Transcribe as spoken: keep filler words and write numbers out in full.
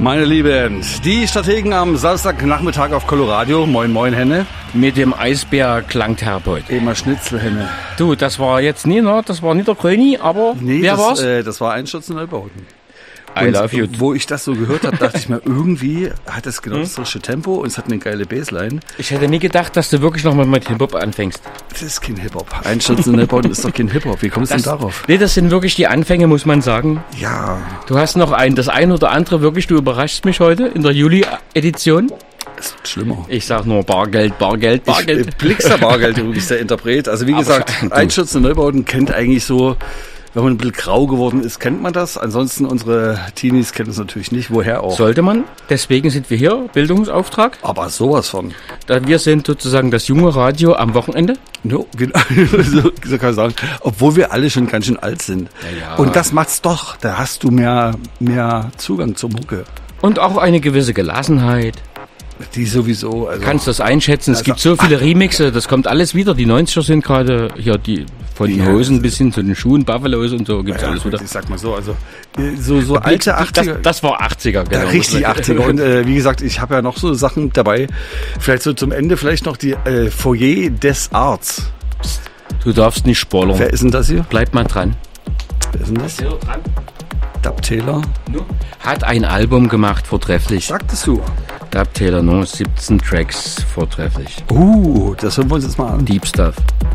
Meine Lieben, die Strategen am Samstagnachmittag auf Coloradio. Moin, moin, Henne. Mit dem Eisbär-Klangtherapeut. Immer Schnitzelhenne. Du, das war jetzt nie, ne? Das war nicht der Gröni, aber nee, wer das, war's? Äh, das war Einsturz in Neubauten. I Und love you. Wo ich das so gehört habe, dachte ich mir, irgendwie hat es genau das richtige Tempo und es hat eine geile Bassline. Ich hätte nie gedacht, dass du wirklich nochmal mit Hip-Hop anfängst. Das ist kein Hip-Hop. Einsturz in Neubauten ist doch kein Hip-Hop. Wie kommst du denn darauf? Nee, das sind wirklich die Anfänge, muss man sagen. Ja. Du hast noch ein, das ein oder andere wirklich, du überraschst mich heute in der Juli-Edition. Es wird schlimmer. Ich sag nur Bargeld, Bargeld, Bargeld. Ich, Blixer Bargeld übrigens der Interpret. Also wie Aber gesagt, du- Einsturz in Neubauten kennt eigentlich so, wenn man ein bisschen grau geworden ist, kennt man das. Ansonsten unsere Teenies kennen es natürlich nicht. Woher auch? Sollte man. Deswegen sind wir hier, Bildungsauftrag. Aber sowas von. Da wir sind sozusagen das junge Radio am Wochenende. No, genau, so, so kann man sagen. Obwohl wir alle schon ganz schön alt sind. Ja, ja. Und das macht's doch. Da hast du mehr, mehr Zugang zur Mucke. Und auch eine gewisse Gelassenheit. Die sowieso. Also, Kannst das einschätzen? Es Also- gibt so viele Remixe, das kommt alles wieder. Die neunziger sind gerade hier, die von den Ja, Hosen bis hin zu den Schuhen, Buffalos und so gibt's ja, alles gut, wieder. ich sag mal so, also äh, so, so alte Das, achtziger. das war achtziger, genau. Ja, richtig achtziger. Und äh, wie gesagt, ich habe ja noch so Sachen dabei. Vielleicht so zum Ende, vielleicht noch die äh, Foyer des Arts. Du darfst nicht spoilern. Wer ist denn das hier? Bleib mal dran. Wer ist denn das? Dub Taylor. Hat ein Album gemacht, vortrefflich. Sagtest du? Dub Taylor, nur siebzehn Tracks, vortrefflich. Uh, das hören wir uns jetzt mal an. Deep Stuff.